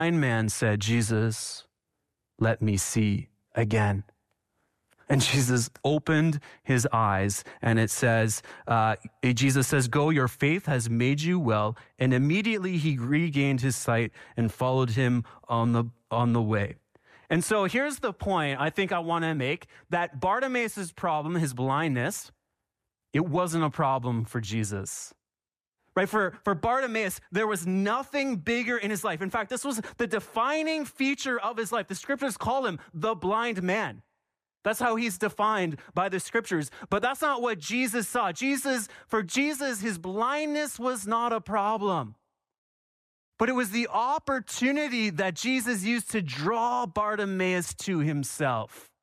blind man said, Jesus, let me see again. And Jesus opened his eyes, and it says, Jesus says, go, your faith has made you well. And immediately he regained his sight and followed him on the way. And so here's the point I think I want to make, that Bartimaeus' problem, his blindness, it wasn't a problem for Jesus. Right? For Bartimaeus, there was nothing bigger in his life. In fact, this was the defining feature of his life. The scriptures call him the blind man. That's how he's defined by the scriptures. But that's not what Jesus saw. For Jesus, his blindness was not a problem. But it was the opportunity that Jesus used to draw Bartimaeus to himself.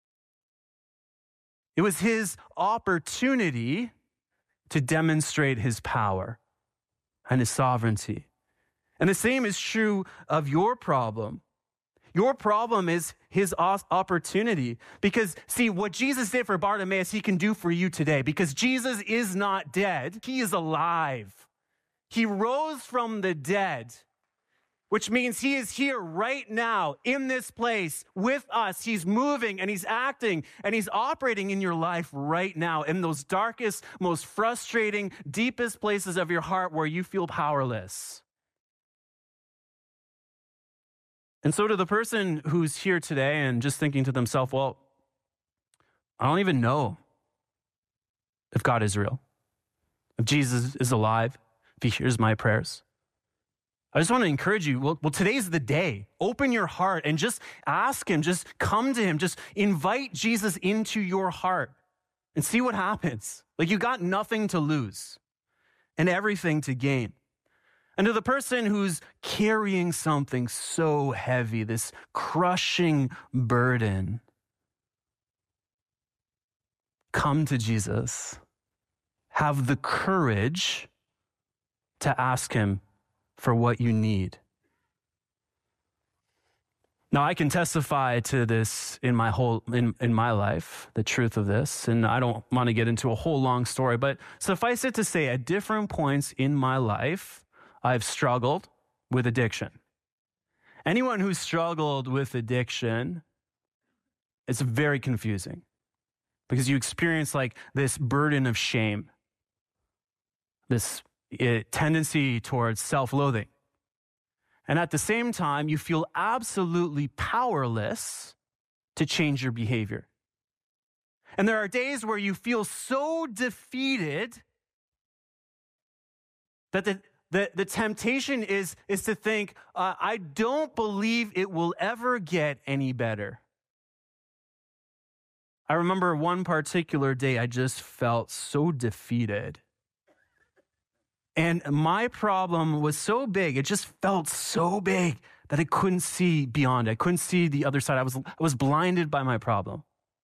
It was his opportunity to demonstrate his power and his sovereignty. And the same is true of your problem. Your problem is his opportunity. Because, see, what Jesus did for Bartimaeus, he can do for you today. Because Jesus is not dead. He is alive. He rose from the dead, which means he is here right now in this place with us. He's moving and he's acting and he's operating in your life right now in those darkest, most frustrating, deepest places of your heart where you feel powerless. And so to the person who's here today and just thinking to themselves, well, I don't even know if God is real, if Jesus is alive, if he hears my prayers. I just want to encourage you, well, today's the day. Open your heart and just ask him, just come to him, just invite Jesus into your heart and see what happens. Like, you got nothing to lose and everything to gain. And to the person who's carrying something so heavy, this crushing burden, come to Jesus. Have the courage to ask him for what you need. Now, I can testify to this in my life, the truth of this, and I don't want to get into a whole long story, but suffice it to say, at different points in my life, I've struggled with addiction. Anyone who's struggled with addiction, it's very confusing because you experience like this burden of shame, this tendency towards self-loathing. And at the same time, you feel absolutely powerless to change your behavior. And there are days where you feel so defeated that the temptation is to think, I don't believe it will ever get any better. I remember one particular day I just felt so defeated. And my problem was so big, it just felt so big that I couldn't see beyond it. I couldn't see the other side. I was blinded by my problem.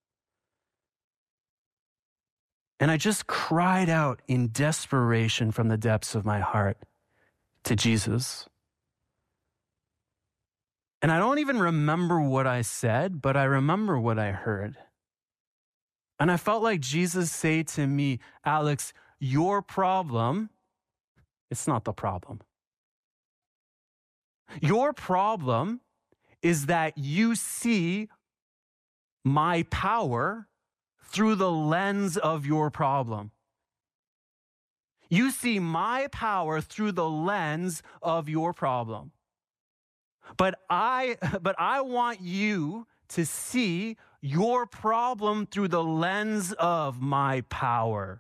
And I just cried out in desperation from the depths of my heart to Jesus. And I don't even remember what I said, but I remember what I heard. And I felt like Jesus say to me, Alex, your problem, it's not the problem. Your problem is that you see my power through the lens of your problem. You see my power through the lens of your problem. But I want you to see your problem through the lens of my power.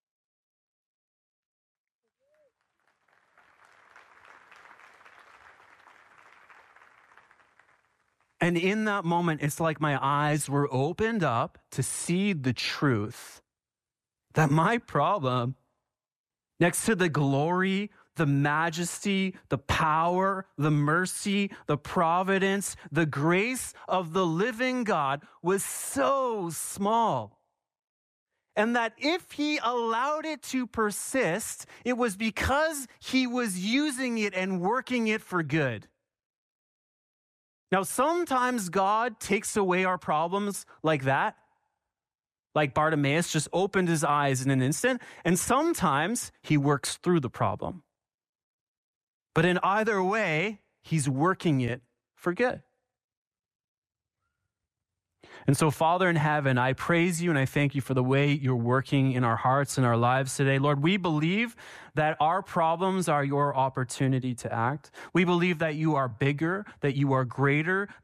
And in that moment, it's like my eyes were opened up to see the truth that my problem, next to the glory, the majesty, the power, the mercy, the providence, the grace of the living God, was so small. And that if he allowed it to persist, it was because he was using it and working it for good. Now, sometimes God takes away our problems like that, like Bartimaeus just opened his eyes in an instant, and sometimes he works through the problem. But in either way, he's working it for good. And so, Father in heaven, I praise you and I thank you for the way you're working in our hearts and our lives today. Lord, we believe that our problems are your opportunity to act. We believe that you are bigger, that you are greater,